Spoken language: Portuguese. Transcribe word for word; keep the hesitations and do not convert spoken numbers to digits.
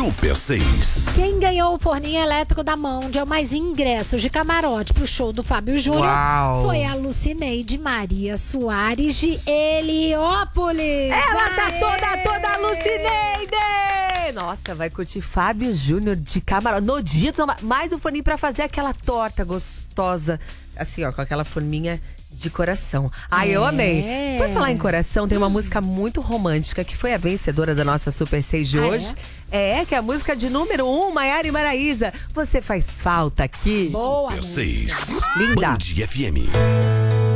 Super seis. Quem ganhou o forninho elétrico da Mondial mais ingressos de camarote pro show do Fábio Júnior Uau. foi a Lucineide Maria Soares de Heliópolis. Ela tá Aê! toda, toda Lucineide! Nossa, vai curtir Fábio Júnior de camarote. No dia, mais um forninho pra fazer aquela torta gostosa. Assim, ó, com aquela forminha de coração. Ai, eu É. amei. Por falar em coração, tem uma música muito romântica que foi a vencedora da nossa Super seis de Ah, hoje. É? que é a música de número um, Maiara e Maraísa. Você faz falta aqui. Boa Super música. seis. Linda. Band F M.